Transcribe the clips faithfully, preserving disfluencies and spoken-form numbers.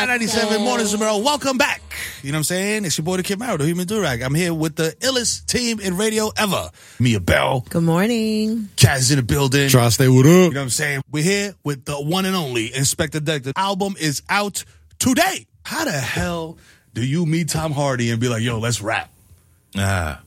Hot ninety-seven Mornings, Romero. Welcome back. You know what I'm saying? It's your boy, the Kid Mero, the Human Durag. I'm here with the illest team in radio ever. Mia Bell. Good morning. Chaz in the building. Try to stay with up. You know what I'm saying? We're here with the one and only Inspector Deck. The album is out today. How the hell do you meet Tom Hardy and be like, yo, let's rap? Ah,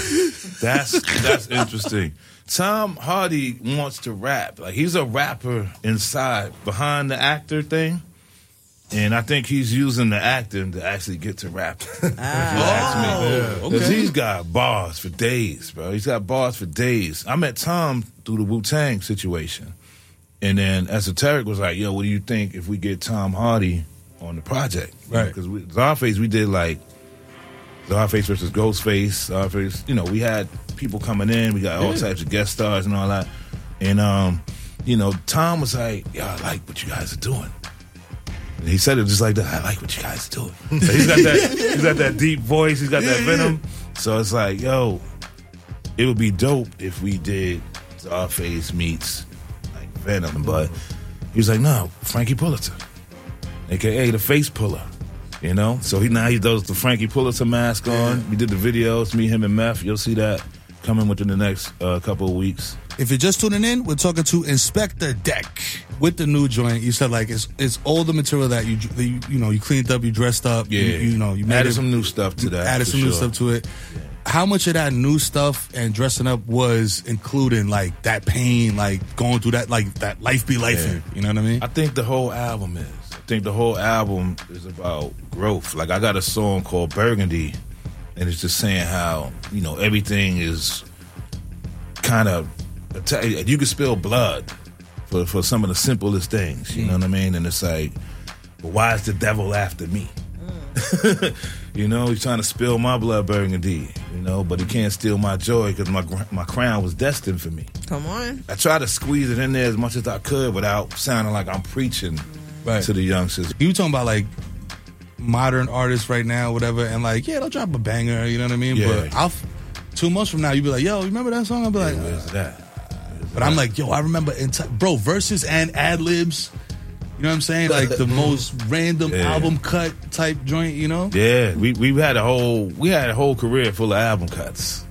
that's that's interesting. Tom Hardy wants to rap. Like, he's a rapper inside, behind the actor thing. And I think he's using the acting to actually get to rap. Ah. If you ask me. Because okay. he's got bars for days, bro. He's got bars for days. I met Tom through the Wu-Tang situation. And then Esoteric was like, yo, what do you think if we get Tom Hardy on the project? Right. Because Czarface, we did like Czarface versus Ghostface. Czarface, you know, we had people coming in. We got all yeah. types of guest stars and all that. And, um, you know, Tom was like, yo, I like what you guys are doing. And he said it just like that. I like what you guys are doing. So he's got that he's got that deep voice. He's got that venom. So it's like, yo, it would be dope if we did Czarface meets like Venom. But he was like, no, Frankie Pulitzer, a k a the Face Puller. You know? So he now he does the Frankie Pulitzer mask on. Yeah. We did the videos, me, him, and Meth. You'll see that coming within the next uh, couple of weeks. If you're just tuning in, we're talking to Inspector Deck with the new joint. You said like it's it's all the material that you you, you know you cleaned up, you dressed up, yeah. you, you know you added it, some new stuff to that. Added some sure. new stuff to it. Yeah. How much of that new stuff and dressing up was including like that pain, like going through that like that life be life? Yeah. You know what I mean? I think the whole album is. I think the whole album is about growth. Like I got a song called Burgundy, and it's just saying how you know everything is kind of. You can spill blood for, for some of the simplest things, you know what I mean? And it's like, well, why is the devil after me? Mm. You know, he's trying to spill my blood, Burgundy, you know, but he can't steal my joy because my my crown was destined for me. Come on. I tried to squeeze it in there as much as I could without sounding like I'm preaching right. to the youngsters. You talking about like modern artists right now, whatever, and like, yeah, they'll drop a banger, you know what I mean? Yeah. But I'll, two months from now, you'll be like, yo, remember that song? I'll be like, yeah, where's that? But I'm like, yo, I remember, in t- bro, verses and ad-libs, you know what I'm saying? Like the most random yeah. album cut type joint, you know? Yeah, we we had a whole we had a whole career full of album cuts.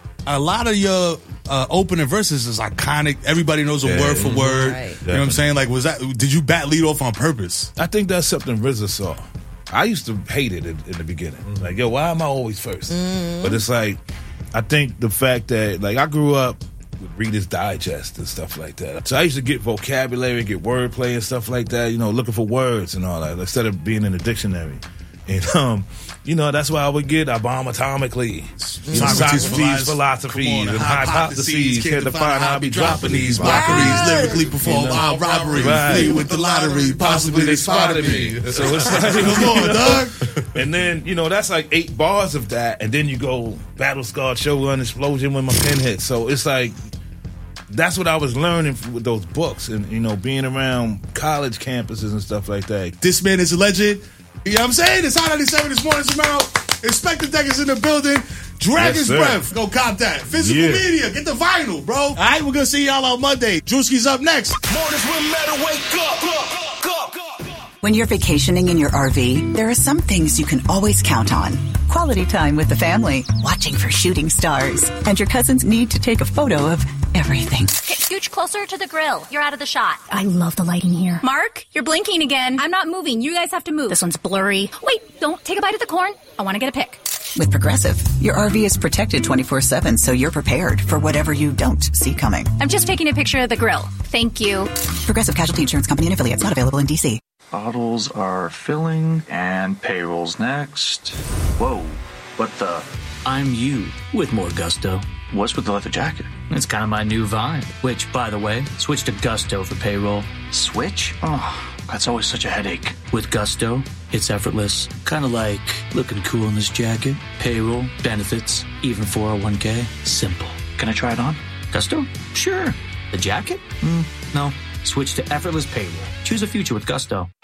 A lot of your uh, opening verses is iconic. Everybody knows a yeah. word for word. Right. You know what I'm saying? Like, was that? Did you bat lead off on purpose? I think that's something R Z A saw. I used to hate it in, in the beginning. Mm-hmm. Like, yo, why am I always first? Mm-hmm. But it's like, I think the fact that, like, I grew up with Reader's Digest and stuff like that. So I used to get vocabulary, get wordplay and stuff like that, you know, looking for words and all that, instead of being in the dictionary. And, um, you know, that's why I would get I bomb atomically. Socrates' philosophies and hypotheses can't define how I be dropping these mockeries. Lyrically perform you know? Our robbery, right. Flee with the lottery, possibly they spotted me. So it's like, come on, dog. And then, you know, that's like eight bars of that, and then you go Battle Scarred Shogun Explosion when my pen hits. So it's like, that's what I was learning with those books and, you know, being around college campuses and stuff like that. This man is a legend. You know what I'm saying? It's Hot ninety-seven this morning, tomorrow. Inspector Deck is in the building. Dragon's yes, Breath. Go cop that. Physical yeah. media. Get the vinyl, bro. All right, we're going to see y'all on Monday. Drewski's up next. Mornings with Meta, wake up. Up, up, up. When you're vacationing in your R V, there are some things you can always count on. Quality time with the family, watching for shooting stars, and your cousins need to take a photo of everything. Okay, scooch closer to the grill. You're out of the shot. I love the lighting here. Mark, you're blinking again. I'm not moving. You guys have to move. This one's blurry. Wait, don't take a bite of the corn. I want to get a pic. With Progressive, your R V is protected twenty-four seven, so you're prepared for whatever you don't see coming. I'm just taking a picture of the grill. Thank you. Progressive Casualty Insurance Company and Affiliates, not available in D C. Bottles are filling, and payroll's next. Whoa, what the? I'm you with more gusto. What's with the leather jacket? It's kind of my new vibe, which, by the way, switch to Gusto for payroll. Switch? Oh, that's always such a headache. With Gusto, it's effortless. Kind of like looking cool in this jacket. Payroll, benefits, even four oh one k. Simple. Can I try it on? Gusto? Sure. The jacket? Mm, no. Switch to effortless payroll. Choose a future with Gusto.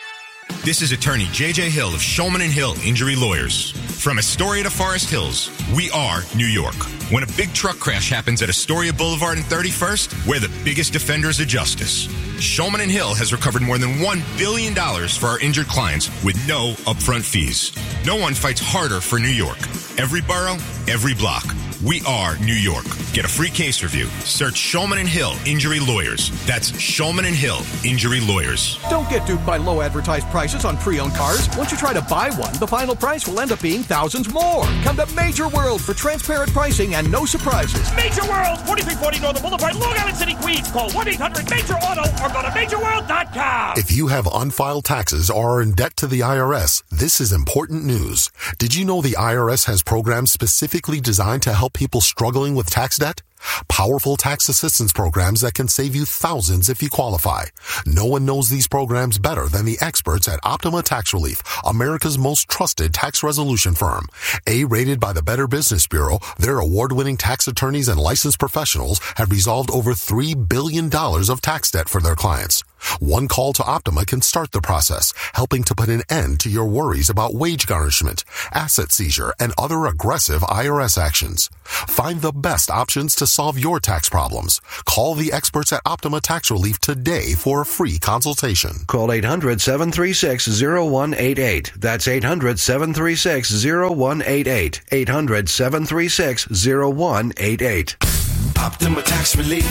This is attorney J J Hill of Shulman and Hill Injury Lawyers. From Astoria to Forest Hills, we are New York. When a big truck crash happens at Astoria Boulevard and thirty-first, we're the biggest defenders of justice. Shulman and Hill has recovered more than one billion dollars for our injured clients with no upfront fees. No one fights harder for New York. Every borough, every block. We are New York. Get a free case review. Search Shulman and Hill Injury Lawyers. That's Shulman and Hill Injury Lawyers. Don't get duped by low advertised prices on pre-owned cars. Once you try to buy one, the final price will end up being thousands more. Come to Major World for transparent pricing and no surprises. Major World, forty-three forty Northern Boulevard, Long Island City, Queens. Call one eight hundred major auto or go to major world dot com. If you have unfiled taxes or are in debt to the I R S, this is important news. Did you know the I R S has programs specifically designed to help people struggling with tax debt? Powerful tax assistance programs that can save you thousands if you qualify. No one knows these programs better than the experts at Optima Tax Relief, America's most trusted tax resolution firm. A-rated by the Better Business Bureau, their award-winning tax attorneys and licensed professionals have resolved over three billion dollars of tax debt for their clients. One call to Optima can start the process, helping to put an end to your worries about wage garnishment, asset seizure, and other aggressive I R S actions. Find the best options to solve your tax problems. Call the experts at Optima Tax Relief today for a free consultation. Call eight hundred, seven three six, zero one eight eight. That's eight hundred, seven three six, zero one eight eight. eight hundred, seven three six, zero one eight eight. Optima Tax Relief.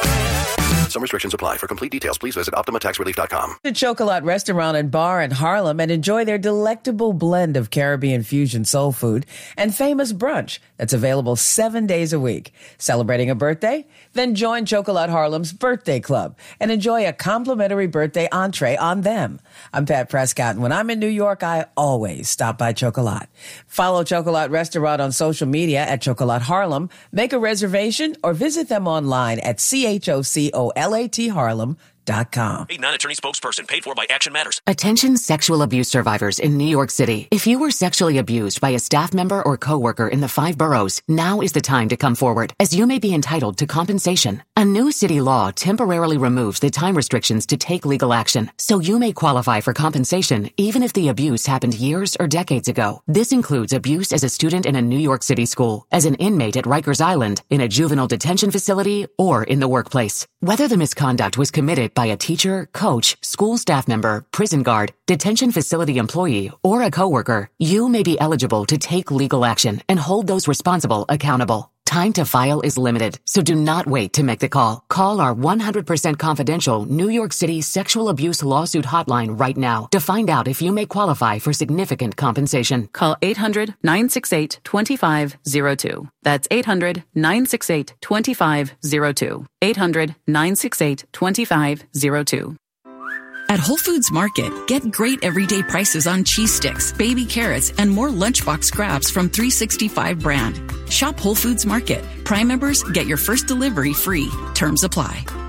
Some restrictions apply. For complete details, please visit optima tax relief dot com. The Chocolat Restaurant and Bar in Harlem and enjoy their delectable blend of Caribbean fusion soul food and famous brunch that's available seven days a week. Celebrating a birthday? Then join Chocolat Harlem's Birthday Club and enjoy a complimentary birthday entree on them. I'm Pat Prescott, and when I'm in New York, I always stop by Chocolat. Follow Chocolat Restaurant on social media at Chocolat Harlem, make a reservation, or visit them online at C H O C O L A T Harlem dot com. A non-attorney spokesperson paid for by Action Matters. Attention sexual abuse survivors in New York City. If you were sexually abused by a staff member or coworker in the five boroughs, now is the time to come forward, as you may be entitled to compensation. A new city law temporarily removes the time restrictions to take legal action, so you may qualify for compensation even if the abuse happened years or decades ago. This includes abuse as a student in a New York City school, as an inmate at Rikers Island, in a juvenile detention facility, or in the workplace. Whether the misconduct was committed by a teacher, coach, school staff member, prison guard, detention facility employee, or a coworker, you may be eligible to take legal action and hold those responsible accountable. Time to file is limited, so do not wait to make the call. Call our one hundred percent confidential New York City sexual abuse lawsuit hotline right now to find out if you may qualify for significant compensation. Call eight hundred, nine six eight, two five zero two. That's eight hundred, nine six eight, two five zero two. eight hundred, nine six eight, two five zero two. At Whole Foods Market, get great everyday prices on cheese sticks, baby carrots, and more lunchbox scraps from three sixty-five brand. Shop Whole Foods Market. Prime members get your first delivery free. Terms apply.